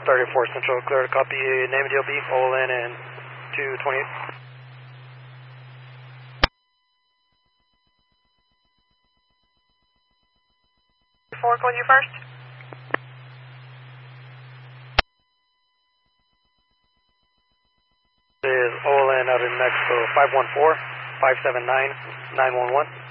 34 Central, clear to copy, name DLB, OLN and 228. 4, going you first. This is OLN out in Mexico, 514-579-911.